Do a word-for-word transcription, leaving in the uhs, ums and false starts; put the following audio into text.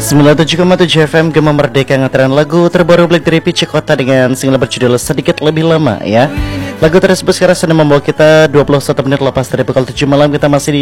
sembilan puluh tujuh koma tujuh F M Gema Merdeka ngataran lagu terbaru Black dari Pici Kota dengan single berjudul Sedikit Lebih Lama ya. Lagu tersebut sekarang sedang membawa kita dua puluh satu menit lepas dari pukul tujuh malam. Kita masih di